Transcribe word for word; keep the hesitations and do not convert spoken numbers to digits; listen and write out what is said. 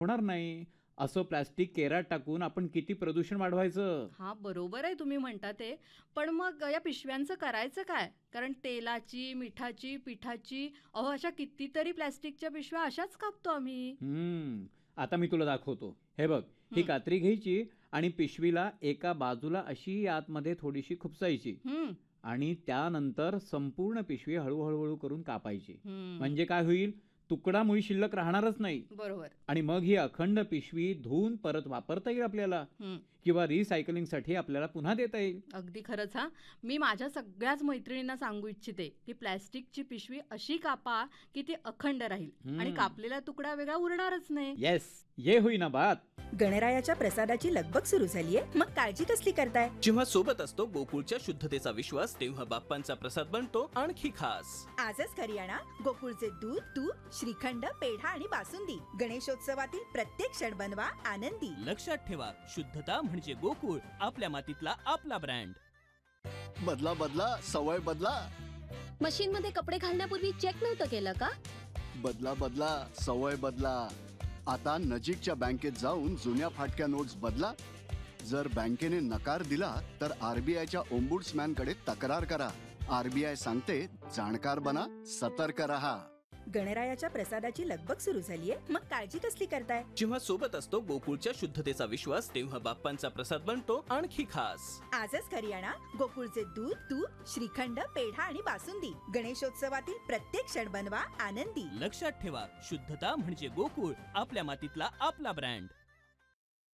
होणार नाही. असं प्लास्टिक केरात टाकून आपण किती प्रदूषण वाढवायचं. हा बरोबर आहे तुम्ही म्हणता ते. पण मग या पिशव्यांचं करायचं काय? कारण तेलाची, मिठाची, पिठाची अहो अशा कितीतरी प्लास्टिकच्या पिशव्या अशाच कापतो आम्ही. हम्म आता मी तुला दाखवतो. हे बघ, ही हं. कात्री घ्यायची आणि पिशवीला एका बाजूला अशी आतमध्ये थोडीशी खुपसायची हं. आणि त्यानंतर संपूर्ण पिशवी हळूहळू हळू करून कापायची. हं. म्हणजे काय होईल, तुकडा मुळी शिल्लक राहणारच नाही. बरोबर. आणि मग ही अखंड पिशवी धुवून परत वापरता येईल आपल्याला हं. किंवा रिसायकलिंगसाठी आपल्याला पुन्हा देता येईल. अगदी खरंच हा. मी माझ्या सगळ्याच मैत्रिणींना सांगू इच्छिते की प्लॅस्टिकची पिशवी अशी कापा की ती अखंड राहील आणि हम्म. कापलेला तुकडा वेगळा उरणारच नाही. येस, ये होईना बात. गणरायाच्या प्रसादाची लगबग सुरू झालीये, मग काळजी कसली करताय? जेव्हा सोबत असतो गोकुळच्या शुद्धतेचा विश्वास, तेव्हा बाप्पांचा प्रसाद बनतो आणखी खास. आजच घरी आणा गोकुळचे दूध, तूप, श्रीखंड, पेढा आणि बासुंदी. गणेशोत्सवातील प्रत्येक क्षण बनवा आनंदी. लक्षात ठेवा, शुद्धता म्हणजे गोकुळ, आपल्या मातीतला आपला ब्रँड. बदला बदला सवय बदला. मशीन मध्ये कपडे घालण्यापूर्वी चेक नव्हतं केलं का? बदला बदला सवय बदला. आता नजीकच्या बँकेत जाऊन जुन्या फाटक्या नोट्स बदला. जर बँकेने नकार दिला तर आरबीआयच्या ओम्बुड्समॅन कडे तक्रार करा. आरबीआय सांगते, जाणकार बना, सतर्क रहा. गणरायाच्या प्रसादाची लगबग सुरू झालीये, मग काळजी कसली करताय? जेव्हा सोबत असतो गोकुळच्या शुद्धतेचा विश्वास, तेव्हा बाप्पांचा प्रसाद बनतो आणखी खास. आजच घरी आणा गोकुळचे दूध, तूप, श्रीखंड, पेढा आणि बासुंदी. गणेशोत्सवातील प्रत्येक क्षण बनवा आनंदी. लक्षात ठेवा, शुद्धता म्हणजे गोकुळ, आपल्या मातीतला आपला ब्रँड.